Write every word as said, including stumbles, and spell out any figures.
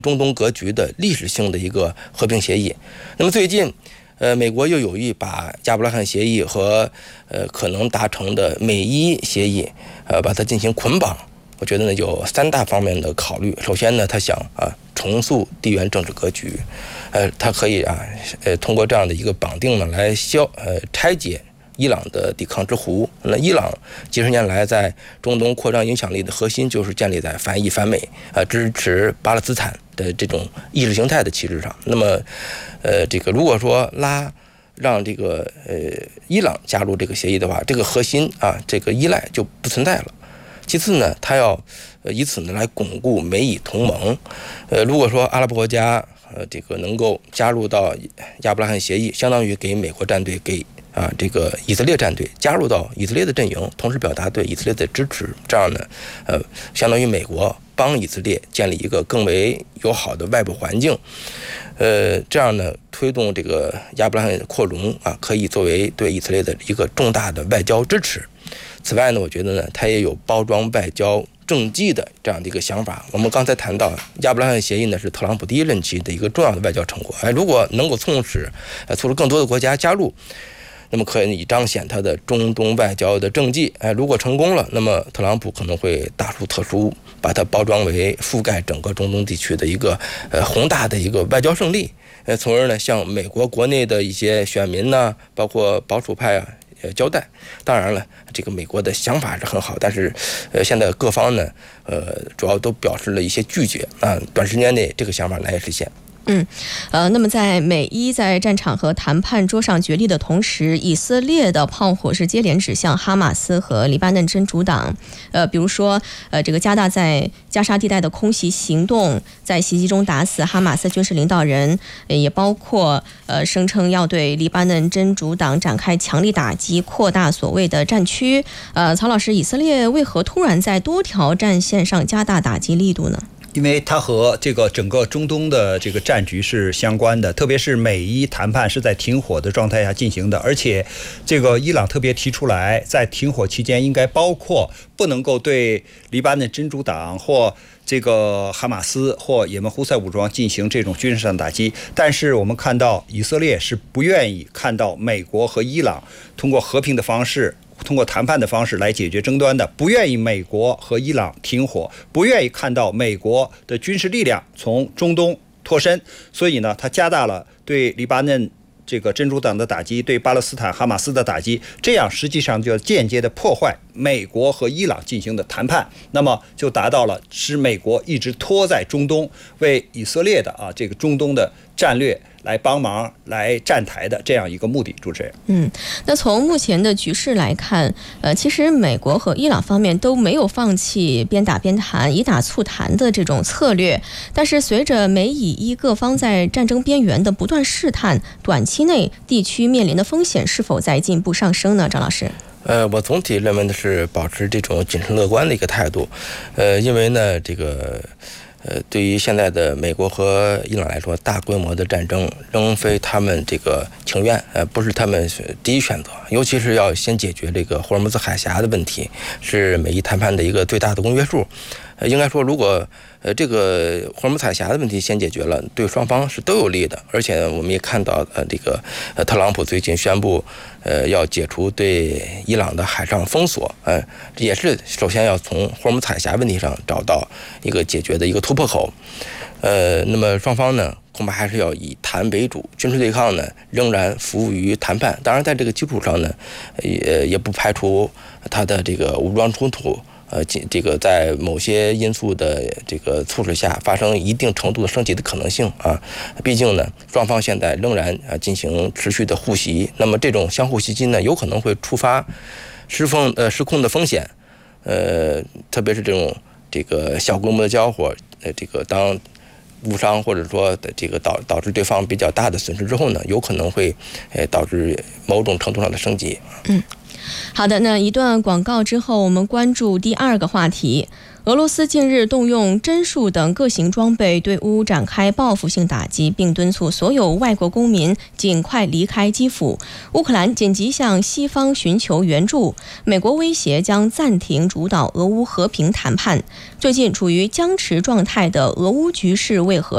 中东格局的历史性的一个和平协议。那么最近，呃，美国又有意把亚伯拉罕协议和呃可能达成的美伊协议，呃，把它进行捆绑。我觉得呢，有三大方面的考虑。首先呢，他想啊重塑地缘政治格局，呃，他可以啊呃通过这样的一个绑定呢，来消呃拆解伊朗的抵抗之湖。那伊朗几十年来在中东扩张影响力的核心就是建立在反伊反美啊、呃、支持巴勒斯坦的这种意识形态的旗帜上。那么，呃，这个如果说拉让这个呃伊朗加入这个协议的话，这个核心啊这个依赖就不存在了。其次呢，他要呃以此呢来巩固美以同盟。呃，如果说阿拉伯国家呃这个能够加入到亚伯拉罕协议，相当于给美国战队给啊这个以色列战队加入到以色列的阵营，同时表达对以色列的支持。这样呢，呃，相当于美国帮以色列建立一个更为友好的外部环境。呃，这样呢，推动这个亚伯拉罕扩容啊，可以作为对以色列的一个重大的外交支持。此外呢，我觉得呢，它也有包装外交政绩的这样的一个想法。我们刚才谈到亚伯拉罕协议呢，是特朗普第一任期的一个重要的外交成果。哎，如果能够促使呃促使更多的国家加入，那么可以彰显他的中东外交的政绩。哎，如果成功了，那么特朗普可能会大书特书，把它包装为覆盖整个中东地区的一个呃宏大的一个外交胜利。呃，从而呢，向美国国内的一些选民呢，包括保守派啊。呃，交代。当然了，这个美国的想法是很好，但是，呃，现在各方呢，呃，主要都表示了一些拒绝啊，短时间内这个想法难以实现。 嗯，呃，那么在美伊在战场和谈判桌上角力的同时，以色列的炮火是接连指向哈马斯和黎巴嫩真主党。呃，比如说，呃，这个加大在加沙地带的空袭行动，在袭击中打死哈马斯军事领导人，也包括呃声称要对黎巴嫩真主党展开强力打击，扩大所谓的战区。呃，曹老师，以色列为何突然在多条战线上加大打击力度呢？ 因为它和这个整个中东的这个战局是相关的，特别是美伊谈判是在停火的状态下进行的，而且这个伊朗特别提出来，在停火期间应该包括不能够对黎巴嫩真主党或这个哈马斯或也门胡塞武装进行这种军事上打击。但是我们看到以色列是不愿意看到美国和伊朗通过和平的方式，通过谈判的方式来解决争端的，不愿意美国和伊朗停火，不愿意看到美国的军事力量从中东脱身，所以呢，他加大了对黎巴嫩这个真主党的打击，对巴勒斯坦哈马斯的打击，这样实际上就要间接的破坏美国和伊朗进行的谈判，那么就达到了使美国一直拖在中东，为以色列的啊这个中东的战略来帮忙来站台的这样一个目的。主持人， 嗯，那从目前的局势来看，呃，其实美国和伊朗方面都没有放弃边打边谈、以打促谈的这种策略。但是随着美以伊各方在战争边缘的不断试探，短期内地区面临的风险是否在进一步上升呢？张老师？ 呃，我总体认为的是保持这种谨慎乐观的一个态度。呃，因为呢，这个。呃，对于现在的美国和伊朗来说，大规模的战争仍非他们这个情愿，呃，不是他们第一选择。尤其是要先解决这个霍尔木兹海峡的问题，是美伊谈判的一个最大的公约数。呃，应该说，如果呃这个霍尔木兹海峡的问题先解决了，对双方是都有利的。而且我们也看到，呃，这个呃特朗普最近宣布，呃，要解除对伊朗的海上封锁，呃，这也是首先要从霍尔木兹海峡问题上找到一个解决的一个突破口。呃，那么双方呢，恐怕还是要以谈为主，军事对抗呢仍然服务于谈判。当然，在这个基础上呢，也也不排除它的这个武装冲突。呃，这个在某些因素的这个促使下，发生一定程度的升级的可能性啊。毕竟呢，双方现在仍然啊进行持续的互袭，那么这种相互袭击呢，有可能会触发失风呃失控的风险。呃，特别是这种这个小规模的交火，呃，这个当误伤或者说这个导导致对方比较大的损失之后呢，有可能会呃导致某种程度上的升级。 嗯。好的，那一段广告之后，我们关注第二个话题。俄罗斯近日动用针数等各型装备对乌展开报复性打击，并敦促所有外国公民尽快离开基辅。乌克兰紧急向西方寻求援助，美国威胁将暂停主导俄乌和平谈判。最近处于僵持状态的俄乌局势为何